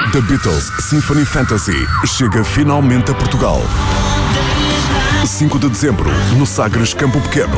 The Beatles Symphony Fantasy chega finalmente a Portugal. 5 de dezembro, no Sagres Campo Pequeno.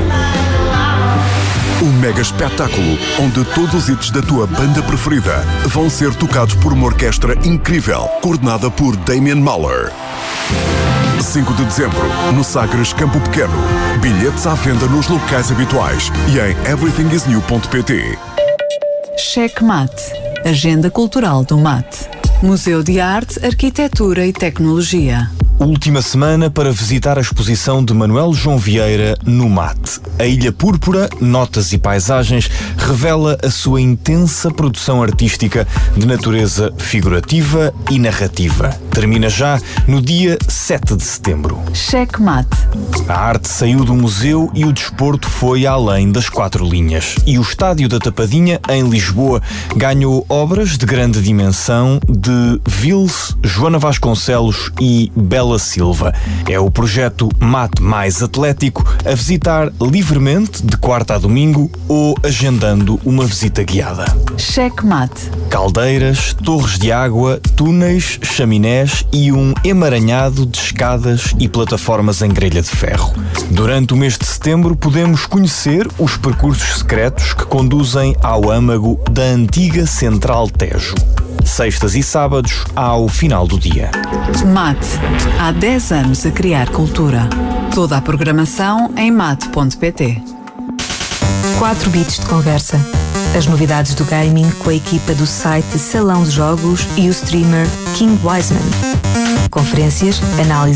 Um mega espetáculo onde todos os hits da tua banda preferida vão ser tocados por uma orquestra incrível, coordenada por Damian Mahler. 5 de dezembro, no Sagres Campo Pequeno. Bilhetes à venda nos locais habituais e em everythingisnew.pt. Checkmate, Agenda Cultural do Mate. Museu de Arte, Arquitetura e Tecnologia. Última semana para visitar a exposição de Manuel João Vieira no Mate. A Ilha Púrpura, Notas e Paisagens, revela a sua intensa produção artística de natureza figurativa e narrativa. Termina já no dia 7 de setembro. Checkmate. A arte saiu do museu e o desporto foi além das 4 linhas. E o Estádio da Tapadinha, em Lisboa, ganhou obras de grande dimensão de Vils, Joana Vasconcelos e Bela Silva. É o projeto Mate Mais Atlético, a visitar livremente de quarta a domingo ou agendando uma visita guiada. Checkmate. Caldeiras, torres de água, túneis, chaminés e um emaranhado de escadas e plataformas em grelha de ferro. Durante o mês de setembro podemos conhecer os percursos secretos que conduzem ao âmago da antiga Central Tejo. Sextas e sábados ao final do dia. Mate. Há 10 anos a criar cultura. Toda a programação em mate.pt. 4 bits de conversa. As novidades do gaming com a equipa do site Salão de Jogos e o streamer King Wiseman. Conferências, análise